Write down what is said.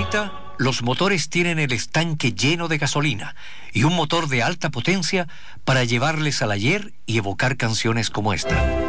ahorita los motores tienen el estanque lleno de gasolina y un motor de alta potencia para llevarles al ayer y evocar canciones como esta.